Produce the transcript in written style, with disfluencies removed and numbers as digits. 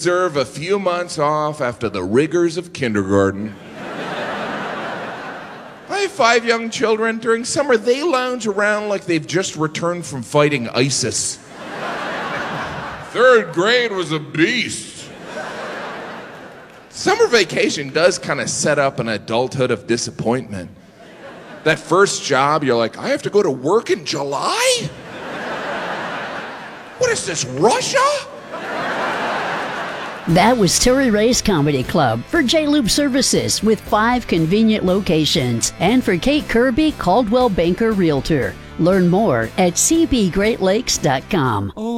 deserve a few months off after the rigors of kindergarten. I have 5 young children. During summer, they lounge around like they've just returned from fighting ISIS. 3rd grade was a beast. Summer vacation does kind of set up an adulthood of disappointment. That first job, you're like, I have to go to work in July? What is this, Russia? That was Terry Ray's Comedy Club for J-Lube Services with 5 convenient locations. And for Kate Kirby, Caldwell Banker Realtor. Learn more at cbgreatlakes.com.